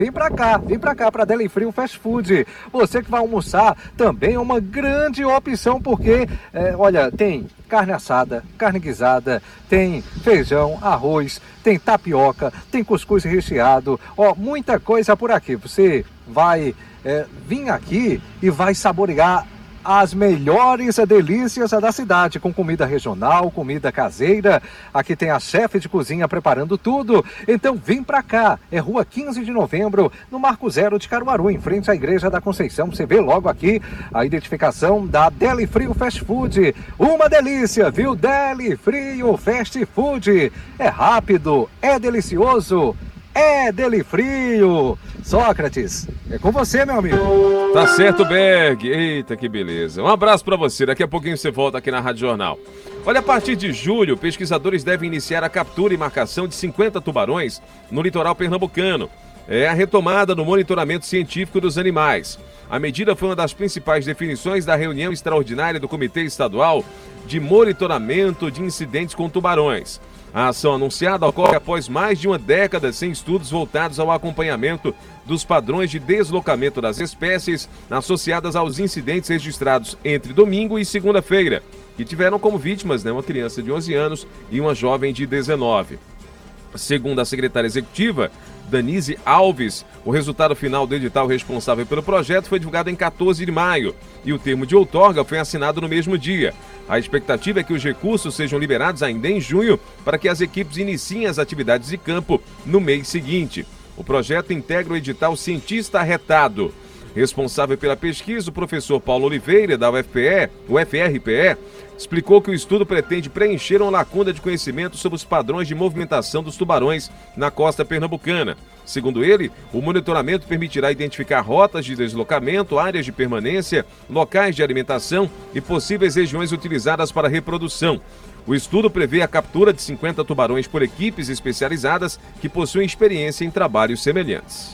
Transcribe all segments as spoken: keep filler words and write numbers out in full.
Vem pra cá, vem pra cá, pra Deli Frio Fast Food. Você que vai almoçar também é uma grande opção, porque, é, olha, tem carne assada, carne guisada, tem feijão, arroz, tem tapioca, tem cuscuz recheado, ó, muita coisa por aqui. Você vai é, vir aqui e vai saborear as melhores delícias da cidade, com comida regional, comida caseira. Aqui tem a chefe de cozinha preparando tudo. Então vem pra cá, é Rua quinze de Novembro, no Marco Zero de Caruaru, em frente à Igreja da Conceição. Você vê logo aqui a identificação da Deli Frio Fast Food. Uma delícia, viu? Deli Frio Fast Food. É rápido, é delicioso, é Deli Frio. Sócrates, é com você, meu amigo. Tá certo, Berg. Eita, que beleza. Um abraço pra você. Daqui a pouquinho você volta aqui na Rádio Jornal. Olha, a partir de julho, pesquisadores devem iniciar a captura e marcação de cinquenta tubarões no litoral pernambucano. É a retomada do monitoramento científico dos animais. A medida foi uma das principais definições da reunião extraordinária do Comitê Estadual de Monitoramento de Incidentes com Tubarões. A ação anunciada ocorre após mais de uma década sem estudos voltados ao acompanhamento dos padrões de deslocamento das espécies associadas aos incidentes registrados entre domingo e segunda-feira, que tiveram como vítimas, né, uma criança de onze anos e uma jovem de dezenove. Segundo a secretária executiva, Danise Alves, o resultado final do edital responsável pelo projeto foi divulgado em quatorze de maio e o termo de outorga foi assinado no mesmo dia. A expectativa é que os recursos sejam liberados ainda em junho para que as equipes iniciem as atividades de campo no mês seguinte. O projeto integra o edital Cientista Arretado. Responsável pela pesquisa, o professor Paulo Oliveira, da U F P E, o F R P E, explicou que o estudo pretende preencher uma lacuna de conhecimento sobre os padrões de movimentação dos tubarões na costa pernambucana. Segundo ele, o monitoramento permitirá identificar rotas de deslocamento, áreas de permanência, locais de alimentação e possíveis regiões utilizadas para reprodução. O estudo prevê a captura de cinquenta tubarões por equipes especializadas que possuem experiência em trabalhos semelhantes.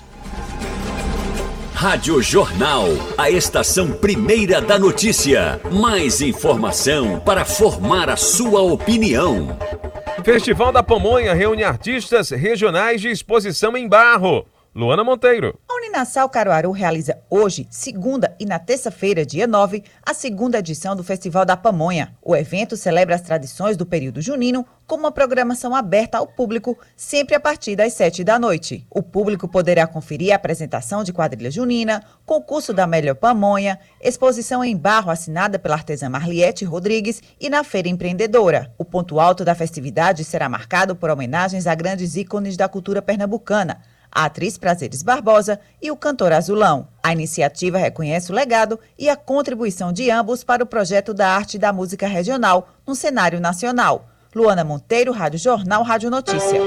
Rádio Jornal, a estação primeira da notícia. Mais informação para formar a sua opinião. Festival da Pamonha reúne artistas regionais de exposição em barro. Luana Monteiro. A Uninassal Caruaru realiza hoje, segunda e na terça-feira, dia nove, a segunda edição do Festival da Pamonha. O evento celebra as tradições do período junino com uma programação aberta ao público, sempre a partir das sete da noite. O público poderá conferir a apresentação de quadrilha junina, concurso da melhor pamonha, exposição em barro assinada pela artesã Marliete Rodrigues e na Feira Empreendedora. O ponto alto da festividade será marcado por homenagens a grandes ícones da cultura pernambucana, a atriz Prazeres Barbosa e o cantor Azulão. A iniciativa reconhece o legado e a contribuição de ambos para o projeto da arte e da música regional no cenário nacional. Luana Monteiro, Rádio Jornal, Rádio Notícia.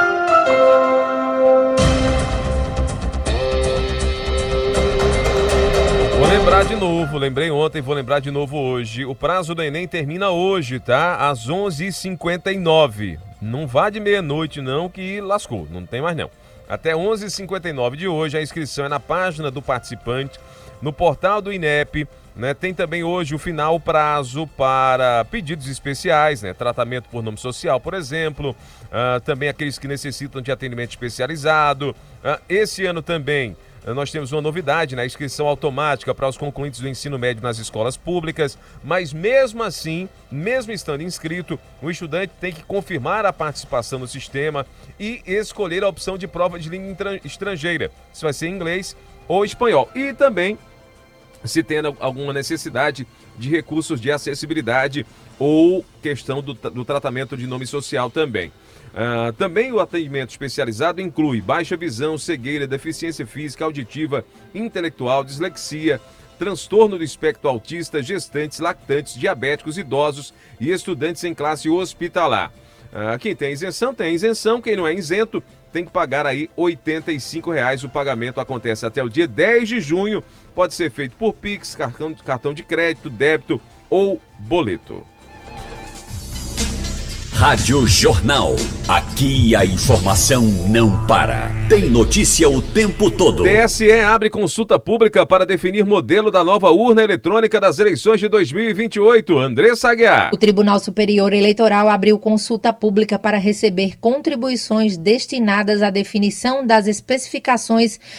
Vou lembrar de novo, lembrei ontem, vou lembrar de novo hoje. O prazo do Enem termina hoje, tá? Às onze e cinquenta e nove. Não vá de meia-noite não, que lascou, não tem mais não. Até onze e cinquenta e nove de hoje, a inscrição é na página do participante, no portal do INEP, né? Tem também hoje o final prazo para pedidos especiais, né? Tratamento por nome social, por exemplo, uh, também aqueles que necessitam de atendimento especializado. Uh, esse ano também uh, nós temos uma novidade, na inscrição automática para os concluintes do ensino médio nas escolas públicas, mas mesmo assim, mesmo estando inscrito, o estudante tem que confirmar a participação no sistema e escolher a opção de prova de língua estrangeira, se vai ser inglês ou espanhol. E também, se tem alguma necessidade de recursos de acessibilidade ou questão do, do tratamento de nome social também. Uh, também o atendimento especializado inclui baixa visão, cegueira, deficiência física, auditiva, intelectual, dislexia, transtorno do espectro autista, gestantes, lactantes, diabéticos, idosos e estudantes em classe hospitalar. Uh, quem tem isenção, tem isenção. Quem não é isento, tem que pagar aí oitenta e cinco reais. O pagamento acontece até o dia dez de junho. Pode ser feito por Pix, cartão, cartão de crédito, débito ou boleto. Rádio Jornal. Aqui a informação não para. Tem notícia o tempo todo. T S E abre consulta pública para definir modelo da nova urna eletrônica das eleições de dois mil e vinte e oito. Andressa Aguiar. O Tribunal Superior Eleitoral abriu consulta pública para receber contribuições destinadas à definição das especificações